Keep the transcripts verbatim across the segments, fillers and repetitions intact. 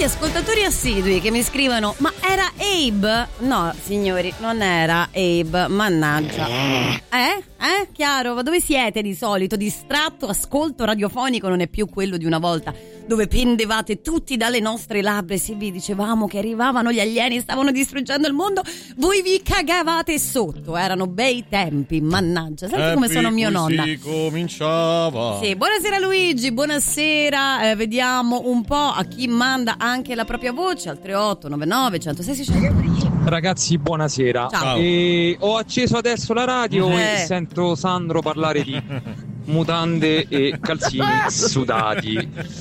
ascoltatori assidui che mi scrivono: ma era Abe? No, signori, non era Abe, mannaggia. Eh? Eh? Chiaro? Ma dove siete di solito? Distratto, ascolto radiofonico non è più quello di una volta, dove pendevate tutti dalle nostre labbra e se vi dicevamo che arrivavano gli alieni e stavano distruggendo il mondo, voi vi cagavate sotto. Erano bei tempi, mannaggia. Senti come sono mio nonna. Si cominciava. Sì, buonasera Luigi, buonasera. Eh, vediamo un po' a chi manda anche la propria voce al tre otto nove nove uno zero sei sei zero zero. Ragazzi, buonasera. Ciao. E ho acceso adesso la radio Eh. e sento Sandro parlare di mutande e calzini sudati.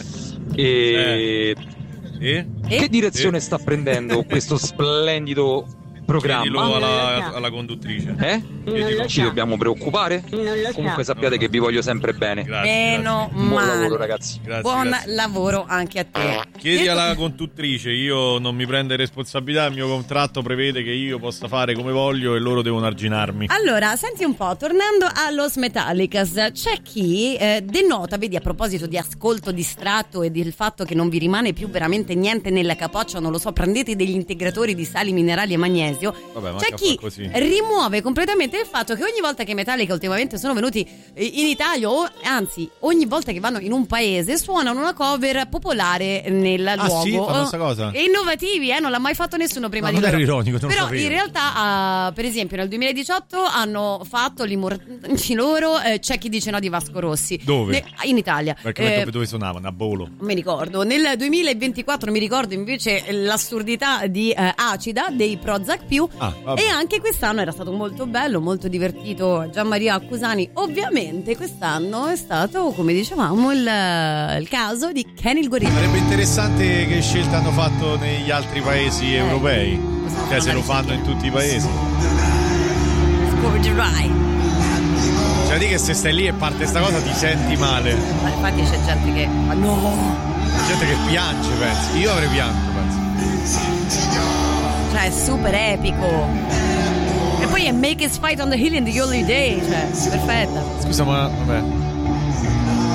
E E? che direzione E? sta prendendo questo splendido programma? Chiedilo alla, alla conduttrice. Eh? Ci dobbiamo preoccupare? Comunque sappiate che vi voglio sempre bene. Grazie, Meno grazie. Buon male. lavoro, ragazzi. Grazie, Buon grazie. lavoro anche a te. Chiedi E- alla conduttrice, io non mi prendo responsabilità, il mio contratto prevede che io possa fare come voglio e loro devono arginarmi. Allora, senti un po', tornando allos Metallicas, c'è chi eh, denota, vedi, a proposito di ascolto distratto e del fatto che non vi rimane più veramente niente nella capoccia, non lo so, prendete degli integratori di sali minerali e magnesio. Vabbè, manca C'è chi fa così. rimuove completamente il fatto che ogni volta che i Metallica ultimamente sono venuti eh, in Italia, o anzi, ogni volta che vanno in un paese, suonano una cover popolare nel Ah, luogo. sì? Fanno questa cosa? E innovativi, eh, non l'ha mai fatto nessuno prima No, di non loro. ero ironico, non lo Però sapevo. in realtà, uh, per esempio, nel duemiladiciotto hanno fatto l'immortanci loro, eh, c'è chi dice no di Vasco Rossi. Dove? Ne- in Italia. Perché Eh, dove, dove suonavano? A Bolo. non mi ricordo. Nel duemilaventiquattro mi ricordo invece l'assurdità di eh, Acida dei Prozac più. Ah, vabbè. E anche quest'anno era stato molto bello, molto divertito. Gianmaria Accusani. Ovviamente quest'anno è stato, come dicevamo, il, il caso di Kenny il Gorilla. Sarebbe interessante che scelte hanno fatto negli altri paesi europei. possiamo Cioè, se fare lo fanno in tutti i paesi. Scourge Ride. Cioè, di che se stai lì e parte sta cosa ti senti male. Ma infatti c'è gente che. Ma no! C'è gente che piange, pensi. Io avrei pianto, penso. Cioè, è super epico. E poi è Make Us Fight on the Hill in the Early Day. Cioè, perfetta. Scusa, ma vabbè.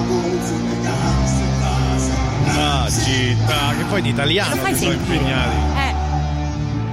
Ah, città, che poi in italiano Lo fai si sono sentire? impegnati.